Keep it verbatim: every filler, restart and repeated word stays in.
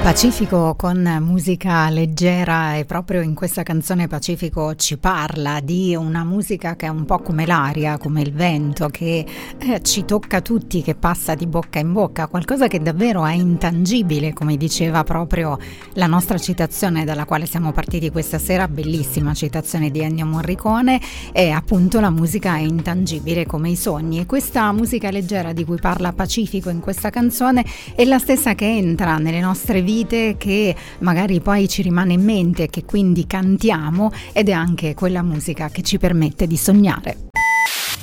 Pacifico con musica leggera, e proprio in questa canzone Pacifico ci parla di una musica che è un po' come l'aria, come il vento, che eh, ci tocca tutti, che passa di bocca in bocca, qualcosa che davvero è intangibile, come diceva proprio la nostra citazione dalla quale siamo partiti questa sera, bellissima citazione di Ennio Morricone, e appunto la musica è intangibile come i sogni, e questa musica leggera di cui parla Pacifico in questa canzone è la stessa che entra nelle nostre vite, che magari poi ci rimane in mente, che quindi cantiamo, ed è anche quella musica che ci permette di sognare.